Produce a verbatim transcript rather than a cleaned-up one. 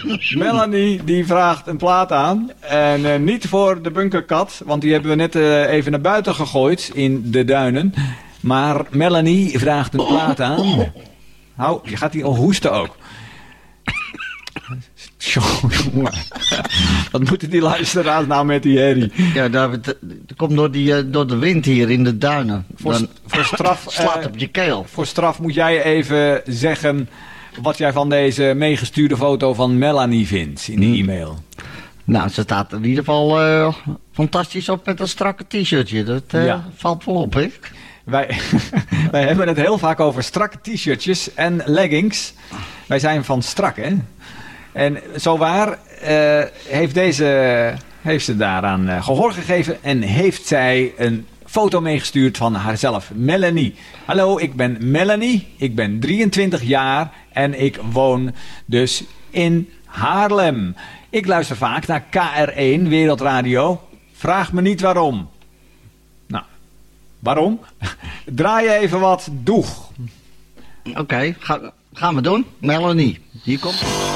Melanie die vraagt een plaat aan. En uh, niet voor de bunkerkat, want die hebben we net uh, even naar buiten gegooid in de duinen. Maar Melanie vraagt een plaat aan. Hou, je gaat hier al hoesten ook. Jongen, wat moeten die luisteraars nou met die herrie? Ja, dat, dat komt door, die, uh, door de wind hier in de duinen. Voor, Dan voor straf slaat uh, op je keel. Voor straf moet jij even zeggen wat jij van deze meegestuurde foto van Melanie vindt in de hmm. e-mail. Nou, ze staat in ieder geval uh, fantastisch op met een strakke t-shirtje. Dat uh, ja. valt wel op, hè? Wij, wij hebben het heel vaak over strakke t-shirtjes en leggings. Wij zijn van strak, hè? En zowaar uh, heeft, deze, heeft ze daaraan uh, gehoor gegeven en heeft zij een foto meegestuurd van haarzelf, Melanie. Hallo, ik ben Melanie, ik ben drieëntwintig jaar en ik woon dus in Haarlem. Ik luister vaak naar K R één Wereldradio. Vraag me niet waarom. Nou, waarom? Draai even wat, doeg. Oké, okay, ga, gaan we doen. Melanie, hier komt...